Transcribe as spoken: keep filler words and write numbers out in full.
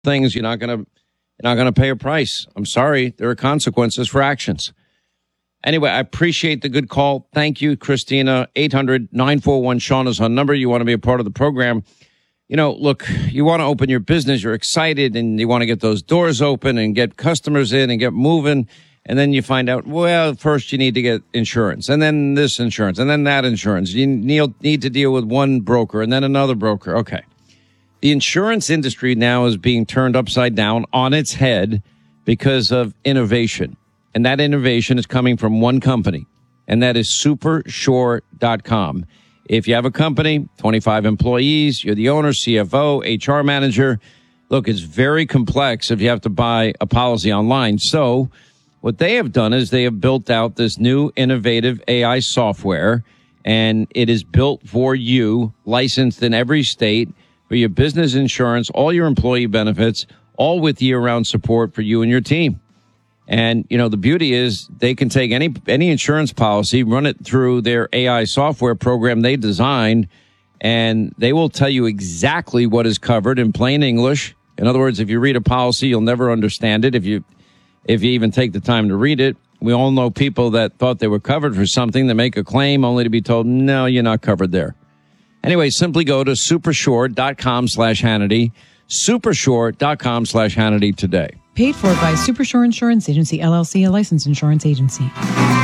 things, you're not going to you're not going to pay a price. I'm sorry. There are consequences for actions. Anyway, I appreciate the good call. Thank you, Christina. eight hundred nine four one Sean is our number. You want to be a part of the program. You know, look, you want to open your business. You're excited and you want to get those doors open and get customers in and get moving. And then you find out, well, first you need to get insurance and then this insurance and then that insurance. You need to deal with one broker and then another broker. Okay. The insurance industry now is being turned upside down on its head because of innovation. And that innovation is coming from one company, and that is super shore dot com. If you have a company, twenty-five employees, you're the owner, C F O, H R manager. Look, it's very complex if you have to buy a policy online. So what they have done is they have built out this new innovative A I software, and it is built for you, licensed in every state, for your business insurance, all your employee benefits, all with year-round support for you and your team. And, you know, the beauty is they can take any any insurance policy, run it through their A I software program they designed, and they will tell you exactly what is covered in plain English. In other words, if you read a policy, you'll never understand it if you if you even take the time to read it. We all know people that thought they were covered for something, that make a claim only to be told, no, you're not covered there. Anyway, simply go to supershore dot com slash Hannity, supershore dot com slash Hannity today. Paid for by Supershore Insurance Agency, L L C, a licensed insurance agency.